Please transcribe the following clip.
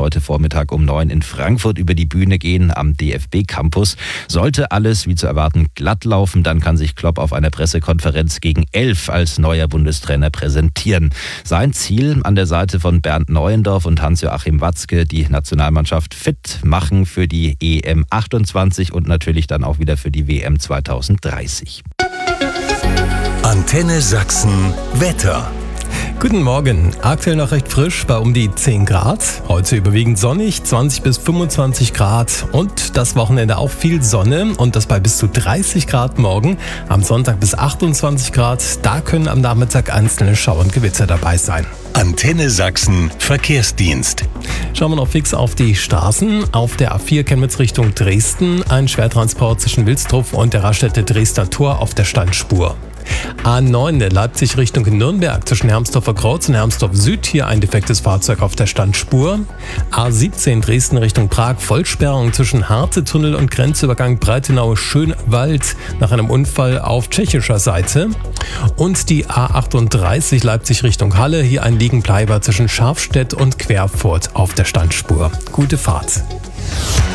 heute Vormittag um 9 in Frankfurt über die Bühne gehen am DFB-Campus. Sollte alles, wie zu erwarten, glatt laufen, dann kann sich Klopp auf einer Pressekonferenz gegen 11 als neuer Bundestrainer präsentieren. Sein Ziel, an der Seite von Bernd Neuendorf und Hans-Joachim Watzke die Nationalmannschaft fit machen für die EM 28 und natürlich dann auch wieder für die WM 2030. Antenne Sachsen Wetter. Guten Morgen. Aktuell noch recht frisch bei um die 10 Grad. Heute überwiegend sonnig, 20 bis 25 Grad. Und das Wochenende auch viel Sonne und das bei bis zu 30 Grad morgen. Am Sonntag bis 28 Grad. Da können am Nachmittag einzelne Schauer und Gewitter dabei sein. Antenne Sachsen Verkehrsdienst. Schauen wir noch fix auf die Straßen. Auf der A4 Chemnitz Richtung Dresden. Ein Schwertransport zwischen Wilsdruff und der Raststätte Dresdner Tor auf der Standspur. A9 Leipzig Richtung Nürnberg zwischen Hermsdorfer Kreuz und Hermsdorf Süd. Hier ein defektes Fahrzeug auf der Standspur. A17 Dresden Richtung Prag. Vollsperrung zwischen Harze-Tunnel und Grenzübergang Breitenau-Schönwald nach einem Unfall auf tschechischer Seite. Und die A38 Leipzig Richtung Halle. Hier ein Liegenbleiber zwischen Scharfstedt und Querfurt auf der Standspur. Gute Fahrt.